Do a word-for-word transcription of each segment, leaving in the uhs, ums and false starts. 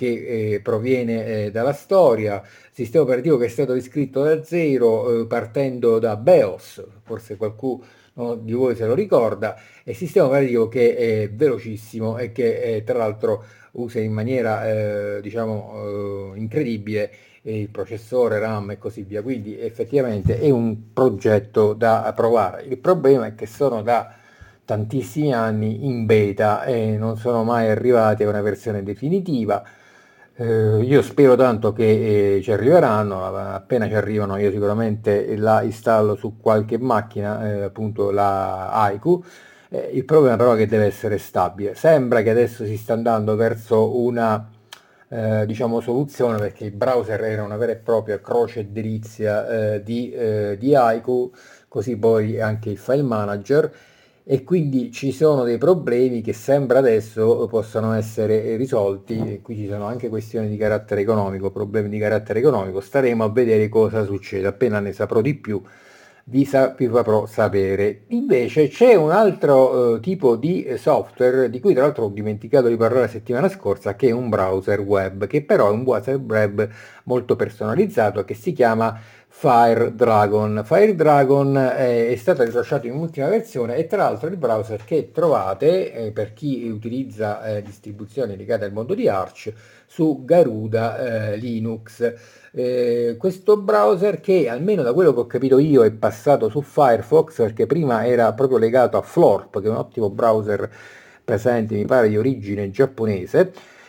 che eh, proviene eh, dalla storia, sistema operativo che è stato riscritto da zero eh, partendo da BEOS, forse qualcuno di voi se lo ricorda, è un sistema operativo che è velocissimo e che eh, tra l'altro usa in maniera eh, diciamo eh, incredibile il processore RAM e così via, quindi effettivamente è un progetto da provare. Il problema è che sono da tantissimi anni in beta e non sono mai arrivati a una versione definitiva. Eh, io spero tanto che eh, ci arriveranno, appena ci arrivano io sicuramente la installo su qualche macchina, eh, appunto la Aiku. Eh, il problema però è che deve essere stabile. Sembra che adesso si sta andando verso una eh, diciamo soluzione, perché il browser era una vera e propria croce e delizia eh, di, eh, di Aiku, così poi anche il file manager, e quindi ci sono dei problemi che sembra adesso possano essere risolti. E qui ci sono anche questioni di carattere economico, problemi di carattere economico, staremo a vedere cosa succede. Appena ne saprò di più vi, sa- vi farò sapere. Invece c'è un altro eh, tipo di software di cui tra l'altro ho dimenticato di parlare la settimana scorsa, che è un browser web, che però è un browser web molto personalizzato, che si chiama Fire Dragon. Fire Dragon è, è stato rilasciato in ultima versione e tra l'altro il browser che trovate eh, per chi utilizza eh, distribuzioni legate al mondo di Arch su Garuda eh, Linux. Eh, questo browser, che almeno da quello che ho capito io è passato su Firefox, perché prima era proprio legato a Florp, che è un ottimo browser presente mi pare di origine giapponese,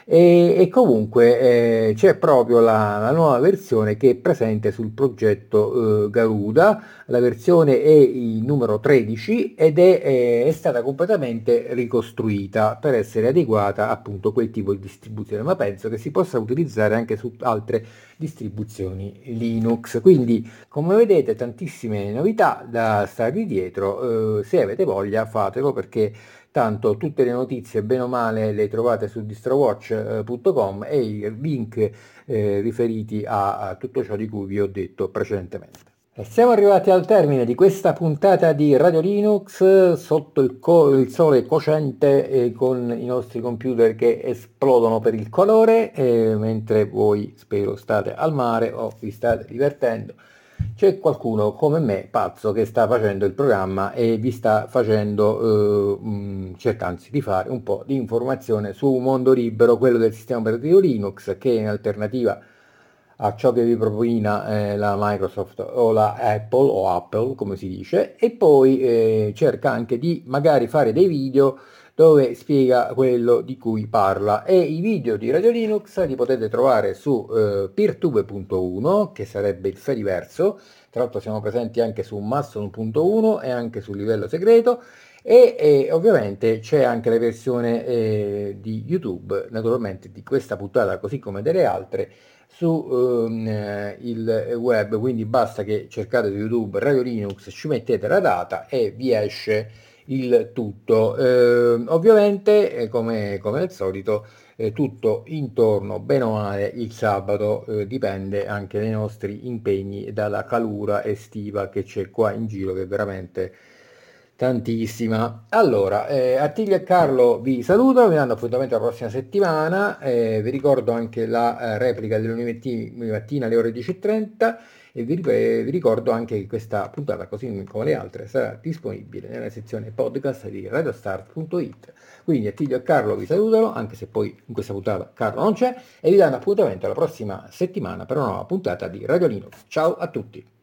e, e comunque eh, c'è proprio la, la nuova versione che è presente sul progetto eh, Garuda. La versione è il numero tredici ed è, eh, è stata completamente ricostruita per essere adeguata appunto a quel tipo di distribuzione, ma penso che si possa utilizzare anche su altre distribuzioni Linux. Quindi come vedete tantissime novità da stare dietro, eh, se avete voglia fatelo, perché tanto tutte le notizie bene o male le trovate su distrowatch punto com e i link eh, riferiti a, a tutto ciò di cui vi ho detto precedentemente. E siamo arrivati al termine di questa puntata di Radio Linux sotto il, co- il sole cocente e con i nostri computer che esplodono per il colore, e mentre voi spero state al mare o vi state divertendo. C'è qualcuno come me pazzo che sta facendo il programma e vi sta facendo eh, mh, cercando di fare un po' di informazione su un mondo libero, quello del sistema operativo Linux, che in alternativa a ciò che vi propina eh, la Microsoft o la Apple o Apple come si dice, e poi eh, cerca anche di magari fare dei video dove spiega quello di cui parla. E i video di Radio Linux li potete trovare su eh, peertube punto uno, che sarebbe il Fediverso. Tra l'altro siamo presenti anche su Mastodon punto uno e anche sul livello segreto, e, e ovviamente c'è anche la versione eh, di YouTube, naturalmente, di questa puntata così come delle altre su ehm, il web, quindi basta che cercate su YouTube Radio Linux, ci mettete la data e vi esce il tutto. Eh, ovviamente eh, come, come al solito eh, tutto intorno bene o male il sabato, eh, dipende anche dai nostri impegni e dalla calura estiva che c'è qua in giro, che è veramente tantissima. Allora, eh, Attilio e Carlo vi salutano, vi danno appuntamento la prossima settimana. Eh, vi ricordo anche la eh, replica del lunedì mattina alle ore dieci e trenta, e vi, eh, vi ricordo anche che questa puntata, così come le altre, sarà disponibile nella sezione podcast di radiostart punto it. Quindi Attilio e Carlo vi salutano, anche se poi in questa puntata Carlo non c'è, e vi danno appuntamento alla prossima settimana per una nuova puntata di Radio Linux. Ciao a tutti!